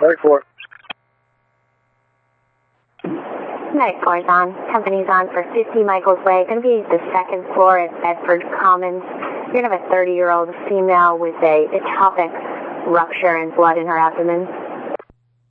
34. Medic Corps on. Company's on for 50 Michael's Way. Going to be the second floor at Bedford Commons. You're going to have a 30-year-old female with a ectopic rupture and blood in her abdomen.